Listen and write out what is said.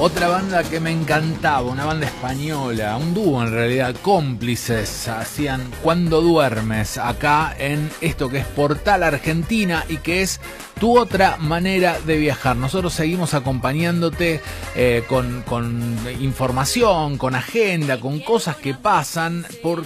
Otra banda que me encantaba, una banda española, un dúo en realidad, Cómplices, hacían Cuando Duermes, acá en esto que es Portal Argentina y que es Tu Otra Manera de Viajar. Nosotros seguimos acompañándote con información, con agenda, con cosas que pasan,